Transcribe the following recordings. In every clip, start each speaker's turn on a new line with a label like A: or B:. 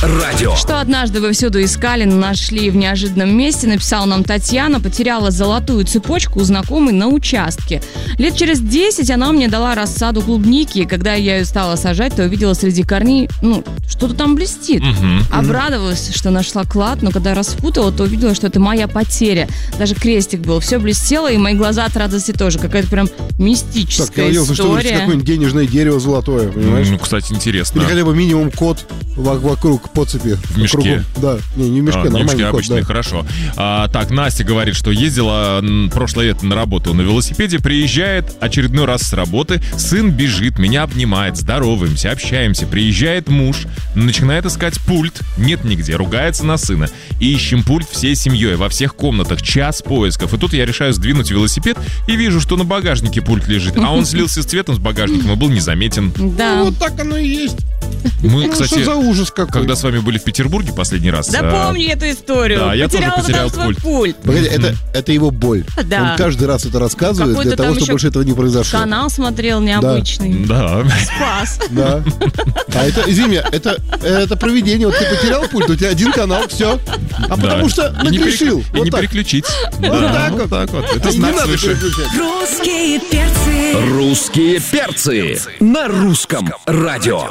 A: радио.
B: Что однажды вы всюду искали, но нашли в неожиданном месте, написала нам Татьяна. Потеряла золотую цепочку у знакомой на участке. Лет через 10 она мне дала рассаду клубники. И когда я ее стала сажать, то увидела среди корней, что-то там блестит. Обрадовалась, что нашла клад, но когда распутала, то увидела, что это моя потеря. Даже крестик был, все блестело, и мои глаза от радости тоже. Какая-то прям мистическая история.
C: Что какое-нибудь денежное дерево золотое, понимаешь?
D: Кстати, интересно.
C: Или хотя бы минимум кот вокруг поцепи.
D: В мешке?
C: Да, не в мешке, нормальный
D: мешке
C: кот,
D: обычный,
C: да.
D: Хорошо. Так, Настя говорит, что ездила прошлое лето на работу на велосипеде, приезжает очередной раз с работы, сын бежит, меня обнимает, здороваемся, общаемся, приезжает муж, начинает искать пульт, нет нигде, ругается на сына. И ищем пульт всей семьей, во всех комнатах, час поисков. И тут я решаю сдвинуть велосипед и вижу, что на багажнике пульт лежит, а он слился с цветом с багажником и был незаметен.
B: Да.
C: Вот так оно и есть.
D: Мы, кстати,
C: что за ужас какой.
D: Когда с вами были в Петербурге последний раз...
B: Да помню эту историю.
D: Да, я тоже потерял
B: свой пульт.
C: Погоди, это его боль.
B: Да.
C: Он каждый раз это рассказывает
B: Какой-то
C: для того,
B: там
C: чтобы
B: еще
C: больше этого не произошло.
B: Канал смотрел необычный.
D: Да.
B: Спас.
C: Да. А это, извини, это провидение. Вот ты потерял пульт, у тебя один канал, все. А потому что нагрешил.
D: И не переключить.
C: Вот так вот.
D: Это знак свыше.
E: Русские перцы.
A: Русские перцы на русском радио.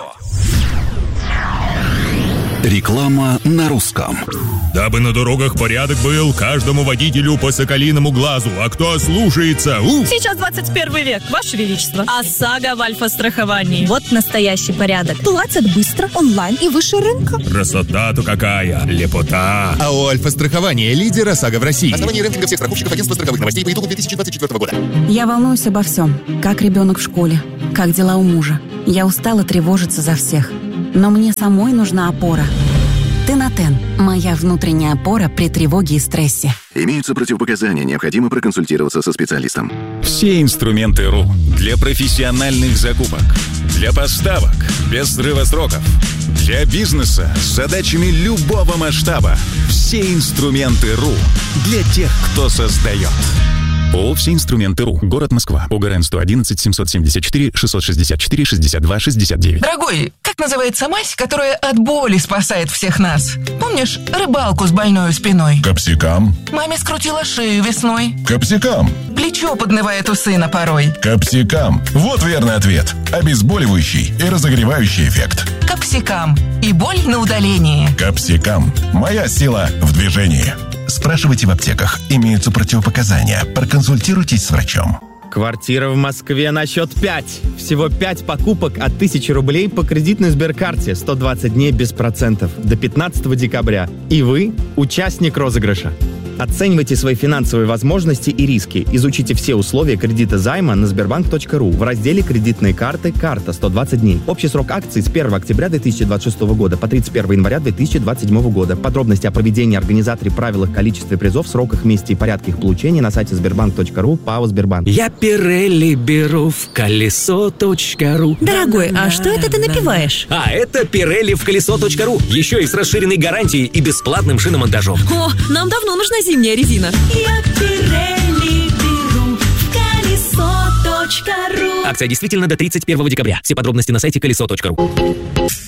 A: Реклама на русском.
F: Дабы на дорогах порядок был, каждому водителю по соколиному глазу. А кто слушается?
E: Сейчас 21 век, Ваше Величество. ОСАГО в альфа-страховании. Вот настоящий порядок. Платят быстро, онлайн и выше рынка.
F: Красота-то какая, лепота.
G: АО «Альфа-страхование», лидер ОСАГО в России.
H: Основание рейтинга всех страховщиков агентства страховых новостей по итогу 2024 года.
I: Я волнуюсь обо всем. Как ребенок в школе, как дела у мужа. Я устала тревожиться за всех. Но мне самой нужна опора. Тенатен – моя внутренняя опора при тревоге и стрессе.
J: Имеются противопоказания, необходимо проконсультироваться со специалистом.
K: Все инструменты РУ для профессиональных закупок, для поставок без срыва сроков, для бизнеса с задачами любого масштаба. Все инструменты РУ для тех, кто создает. ООО «Все инструменты РУ». Город Москва. ОГРН 111 774 664 62 69.
L: Дорогой, как называется мазь, которая от боли спасает всех нас? Помнишь рыбалку с больной спиной?
F: Капсикам.
L: Маме скрутила шею весной.
F: Капсикам.
L: Плечо поднывает у сына порой.
F: Капсикам. Вот верный ответ. Обезболивающий и разогревающий эффект.
L: Капсикам. И боль на удалении.
F: Капсикам. Моя сила в движении. Спрашивайте в аптеках. Имеются противопоказания. Проконсультируйтесь с врачом.
M: Квартира в Москве на счет 5. Всего 5 покупок от 1000 рублей по кредитной Сберкарте. 120 дней без процентов. До 15 декабря. И вы участник розыгрыша. Оценивайте свои финансовые возможности и риски. Изучите все условия кредита займа на sberbank.ru в разделе «Кредитные карты. Карта. 120 дней». Общий срок акций с 1 октября 2026 года по 31 января 2027 года. Подробности о проведении, организаторе, правилах, количестве призов, сроках, месте и порядке их получения на сайте sberbank.ru ПАО Сбербанк.
N: Я Пирелли беру в колесо.ру.
E: Дорогой, а что это ты напиваешь?
N: А это Пирелли в колесо.ру. Еще и с расширенной гарантией и бесплатным шиномонтажом.
E: О, нам давно нужна зимняя резина. Я Пирелли беру в колесо.ру.
N: Акция действительно до 31 декабря. Все подробности на сайте колесо.ру.